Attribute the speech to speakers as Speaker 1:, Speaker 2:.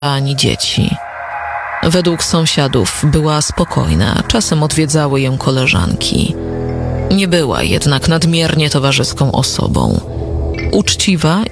Speaker 1: ani dzieci. Według sąsiadów była spokojna, czasem odwiedzały ją koleżanki. Nie była jednak nadmiernie towarzyską osobą. Uczciwa